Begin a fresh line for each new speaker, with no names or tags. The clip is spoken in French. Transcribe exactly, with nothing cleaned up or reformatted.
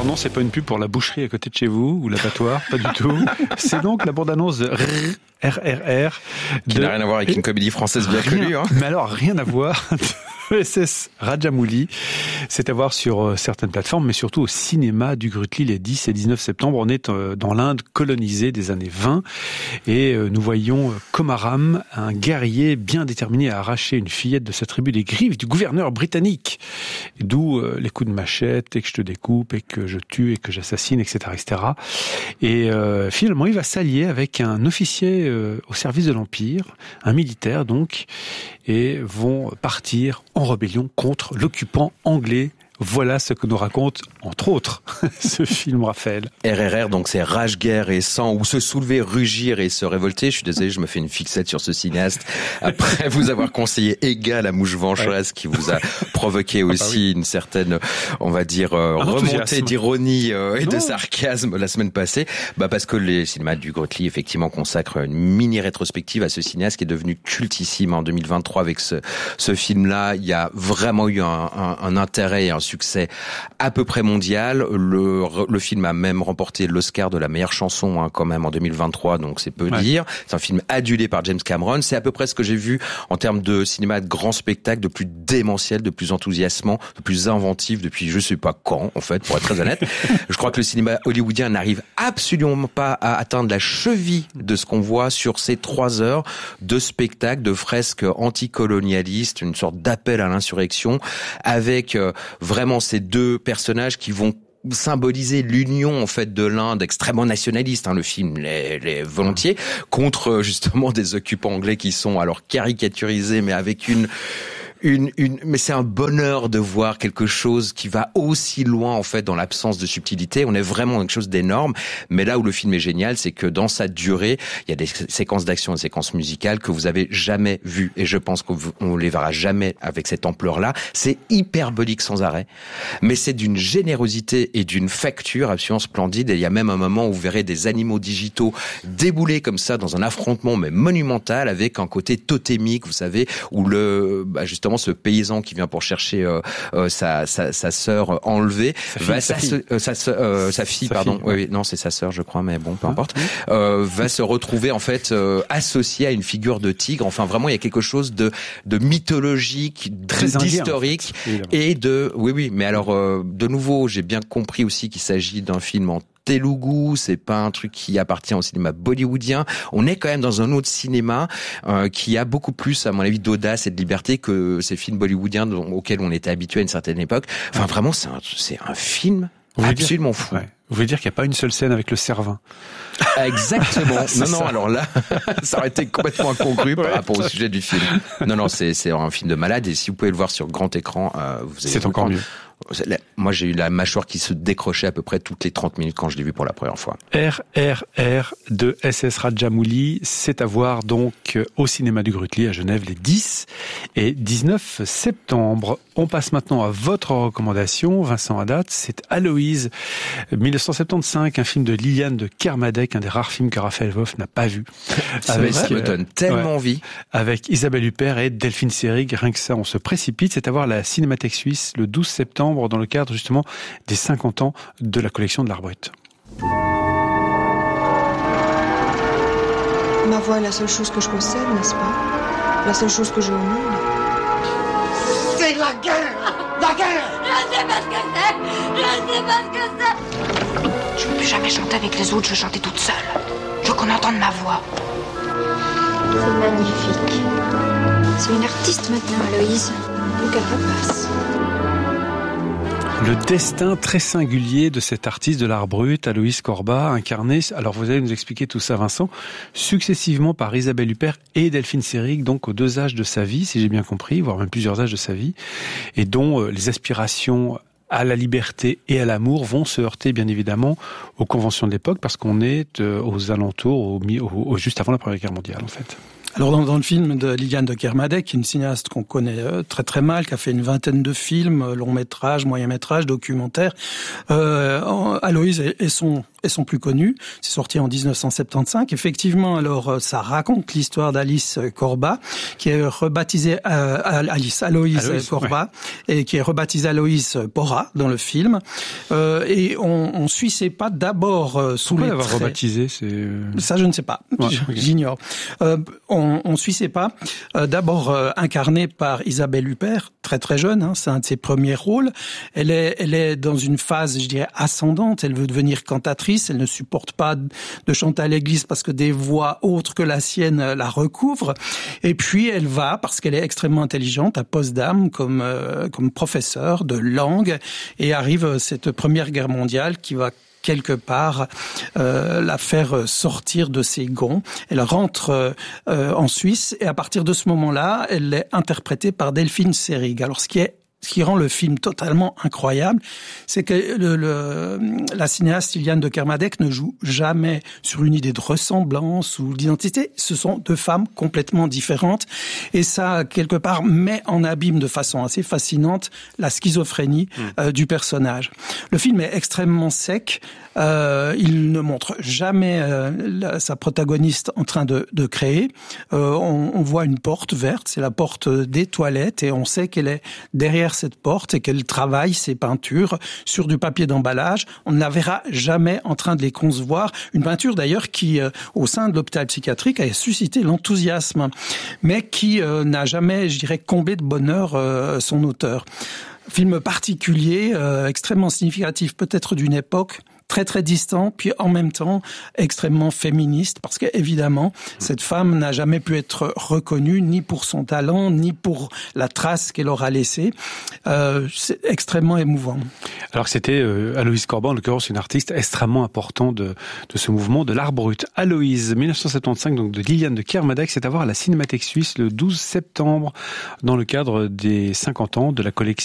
Alors non, c'est pas une pub pour la boucherie à côté de chez vous ou l'abattoir, pas du tout. C'est donc la bande-annonce de R R R.
Qui
de...
n'a rien à voir avec une comédie française bien
rien,
connue. Hein.
Mais alors, rien à voir. S S Rajamouli, c'est à voir sur euh, certaines plateformes, mais surtout au cinéma du Grutli les dix et dix-neuf septembre. On est euh, dans l'Inde colonisée des années vingt et euh, nous voyons euh, Komaram, un guerrier bien déterminé à arracher une fillette de sa tribu des griffes du gouverneur britannique. D'où euh, les coups de machette et que je te découpe et que je tue et que j'assassine, et cetera, et cetera. Et euh, finalement, il va s'allier avec un officier euh, au service de l'Empire, un militaire donc, et vont partir en rébellion contre l'occupant anglais. Voilà ce que nous raconte, entre autres, ce film, Raphaël.
R R R, donc c'est rage, guerre et sang, ou se soulever, rugir et se révolter. Je suis désolé, je me fais une fixette sur ce cinéaste. Après vous avoir conseillé Égal à Mouche Vencheresse, ouais. qui vous a provoqué aussi ah bah oui. une certaine, on va dire, euh, remontée d'ironie euh, et non. de sarcasme la semaine passée. Bah parce que les cinémas du Grutli, effectivement, consacrent une mini-rétrospective à ce cinéaste qui est devenu cultissime en deux mille vingt-trois avec ce, ce film-là. Il y a vraiment eu un, un, un intérêt et un succès à peu près mondial. Le, le film a même remporté l'Oscar de la meilleure chanson hein, quand même en deux mille vingt-trois, donc c'est peu ouais. dire. C'est un film adulé par James Cameron. C'est à peu près ce que j'ai vu en termes de cinéma de grand spectacle, de plus démentiel, de plus enthousiasmant, de plus inventif depuis je sais pas quand, en fait, pour être très honnête. Je crois que le cinéma hollywoodien n'arrive absolument pas à atteindre la cheville de ce qu'on voit sur ces trois heures de spectacle, de fresques anticolonialistes, une sorte d'appel à l'insurrection, avec euh, vraiment ces deux personnages qui vont symboliser l'union en fait de l'Inde extrêmement nationaliste, hein, le film les, les volontiers, contre justement des occupants anglais qui sont alors caricaturisés mais avec une Une, une, mais c'est un bonheur de voir quelque chose qui va aussi loin en fait dans l'absence de subtilité. On est vraiment dans quelque chose d'énorme. Mais là où le film est génial, c'est que dans sa durée, il y a des séquences d'action, des séquences musicales que vous avez jamais vues. Et je pense qu'on les verra jamais avec cette ampleur-là. C'est hyperbolique sans arrêt. Mais c'est d'une générosité et d'une facture absolument splendide. Et il y a même un moment où vous verrez des animaux digitaux débouler comme ça dans un affrontement mais monumental avec un côté totémique, vous savez, où le, bah justement, ce paysan qui vient pour chercher euh, euh, sa, sa, sa sœur enlevée, sa fille, va sa, fille. Euh, sa, euh, sa fille, sa pardon, fille, ouais. oui, non, c'est sa sœur, je crois, mais bon, peu importe, euh, va se retrouver en fait euh, associée à une figure de tigre. Enfin, vraiment, il y a quelque chose de, de mythologique, très d'historique en fait. Et de, oui, oui. Mais alors, euh, de nouveau, j'ai bien compris aussi qu'il s'agit d'un film en Telugu, c'est pas un truc qui appartient au cinéma bollywoodien. On est quand même dans un autre cinéma euh, qui a beaucoup plus, à mon avis, d'audace et de liberté que ces films bollywoodiens dont, auxquels on était habitué à une certaine époque. Enfin, vraiment, c'est un, c'est un film absolument dire, fou.
Ouais. Vous voulez dire qu'il n'y a pas une seule scène avec le Cervin?
Exactement. non, non,
ça.
alors là, ça aurait été complètement incongru par ouais, rapport au sujet du film. Non, non, c'est, c'est un film de malade et si vous pouvez le voir sur grand écran, euh, vous allez
c'est encore mieux.
Moi, j'ai eu la mâchoire qui se décrochait à peu près toutes les trente minutes quand je l'ai vu pour la première fois.
R R R de S S Rajamouli, c'est à voir donc au cinéma du Grutli à Genève les dix et dix-neuf septembre. On passe maintenant à votre recommandation, Vincent Haddad, c'est Aloïse, dix-neuf cent soixante-quinze, un film de Liliane de Kermadec, un des rares films que Raphaël Wolf n'a pas vu.
Avec, ça me donne tellement ouais, envie.
Avec Isabelle Huppert et Delphine Seyrig, rien que ça, on se précipite. C'est à voir la Cinémathèque suisse le douze septembre dans le cadre justement des cinquante ans de la collection de l'Art Brut.
Ma voix est la seule chose que je possède, n'est-ce pas? La seule chose que j'ai au monde.
C'est la guerre! La guerre!
Je sais pas ce que c'est! Je sais pas ce que c'est!
Je ne veux plus jamais chanter avec les autres, je veux chanter toute seule. Je veux qu'on entende ma voix.
C'est magnifique.
C'est une artiste maintenant, Aloïse. Plus qu'elle repasse.
Le destin très singulier de cet artiste de l'art brut, Aloïse Corbat, incarné, alors vous allez nous expliquer tout ça Vincent, successivement par Isabelle Huppert et Delphine Seyrig, donc aux deux âges de sa vie, si j'ai bien compris, voire même plusieurs âges de sa vie, et dont euh, les aspirations à la liberté et à l'amour vont se heurter bien évidemment aux conventions de l'époque, parce qu'on est euh, aux alentours, au, au, au, juste avant la Première Guerre mondiale en fait.
Alors dans, dans le film de Liliane de Kermadec, une cinéaste qu'on connaît euh, très très mal, qui a fait une vingtaine de films, long métrage, moyen métrage, documentaire, euh, Aloïse et, et son elles sont plus connues. C'est sorti en dix-neuf cent soixante-quinze. Effectivement, alors ça raconte l'histoire d'Alice Corbat, qui est rebaptisée euh, Alice Aloïse, Aloïse Corbat, ouais. et qui est rebaptisée Aloïse Porra dans le film. Euh, et on, on suit ses pas d'abord euh, sous
Pourquoi
les
l'avoir
traits.
rebaptisé, c'est
ça je ne sais pas, ouais, okay. J'ignore. Euh, on, on suit ses pas euh, d'abord euh, incarnée par Isabelle Huppert, très très jeune, hein, c'est un de ses premiers rôles. Elle est, elle est dans une phase, je dirais, ascendante. Elle veut devenir cantatrice. Elle ne supporte pas de chanter à l'église parce que des voix autres que la sienne la recouvrent. Et puis elle va, parce qu'elle est extrêmement intelligente, à Potsdam comme euh, comme professeure de langue, et arrive cette Première Guerre mondiale qui va quelque part euh, la faire sortir de ses gonds. Elle rentre euh, en Suisse et à partir de ce moment-là, elle est interprétée par Delphine Seyrig. Alors ce qui est Ce qui rend le film totalement incroyable, c'est que le, le, la cinéaste Liliane de Kermadec ne joue jamais sur une idée de ressemblance ou d'identité. Ce sont deux femmes complètement différentes. Et ça, quelque part, met en abîme de façon assez fascinante la schizophrénie mmh. euh, du personnage. Le film est extrêmement sec. Euh, il ne montre jamais euh, la, sa protagoniste en train de, de créer. Euh, on, on voit une porte verte, c'est la porte des toilettes, et on sait qu'elle est derrière cette porte et qu'elle travaille ses peintures sur du papier d'emballage. On ne la verra jamais en train de les concevoir. Une peinture d'ailleurs qui, euh, au sein de l'hôpital psychiatrique, a suscité l'enthousiasme, mais qui euh, n'a jamais, je dirais, comblé de bonheur euh, son auteur. Film particulier, euh, extrêmement significatif peut-être d'une époque, très très distant, puis en même temps extrêmement féministe, parce qu'évidemment, cette femme n'a jamais pu être reconnue, ni pour son talent, ni pour la trace qu'elle aura laissée. Euh, c'est extrêmement émouvant.
Alors que c'était euh, Aloïse Corbat, en l'occurrence une artiste extrêmement importante de, de ce mouvement de l'art brut. Aloïse, mille neuf cent soixante-quinze, donc de Liliane de Kermadec, c'est à voir à la Cinémathèque Suisse le douze septembre, dans le cadre des cinquante ans de la collection